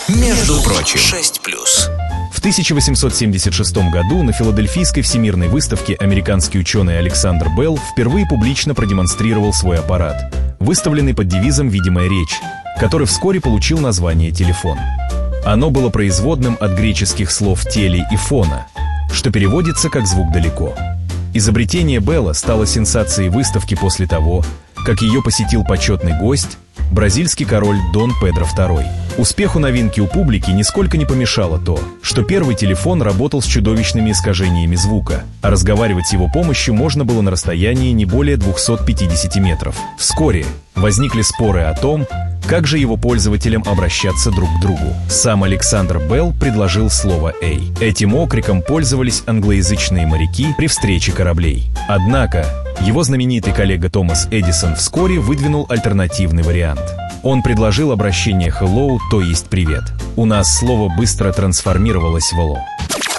Между прочим, 6+. В 1876 году на Филадельфийской всемирной выставке американский ученый Александр Белл впервые публично продемонстрировал свой аппарат, выставленный под девизом «Видимая речь», который вскоре получил название «телефон». Оно было производным от греческих слов «теле» и «фона», что переводится как «звук далеко». Изобретение Белла стало сенсацией выставки после того, как ее посетил почетный гость, бразильский король Дон Педро II. Успеху новинки у публики нисколько не помешало то, что первый телефон работал с чудовищными искажениями звука, а разговаривать с его помощью можно было на расстоянии не более 250 метров. Вскоре возникли споры о том, как же его пользователям обращаться друг к другу. Сам Александр Белл предложил слово «эй». Этим окриком пользовались англоязычные моряки при встрече кораблей. Однако его знаменитый коллега Томас Эдисон вскоре выдвинул альтернативный вариант. Он предложил обращение «hello», то есть «привет». У нас слово быстро трансформировалось в «hello».